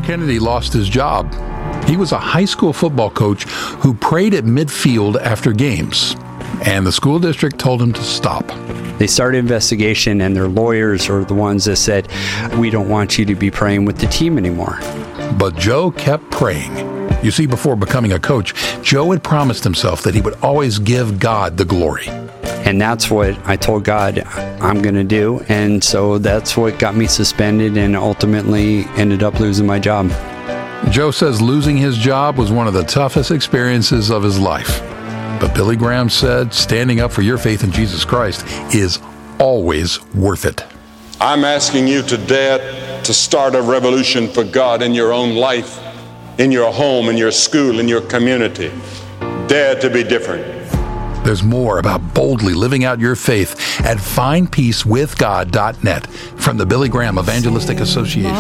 Kennedy lost his job. He was a high school football coach who prayed at midfield after games, and the school district told him to stop. They started an investigation, and their lawyers are the ones that said, we don't want you to be praying with the team anymore. But Joe kept praying. You see, before becoming a coach, Joe had promised himself that he would always give God the glory. And that's what I told God I'm going to do. And so that's what got me suspended and ultimately ended up losing my job. Joe says losing his job was one of the toughest experiences of his life. But Billy Graham said standing up for your faith in Jesus Christ is always worth it. I'm asking you to dare to start a revolution for God in your own life, in your home, in your school, in your community. Dare to be different. There's more about boldly living out your faith at findpeacewithgod.net from the Billy Graham Evangelistic Association.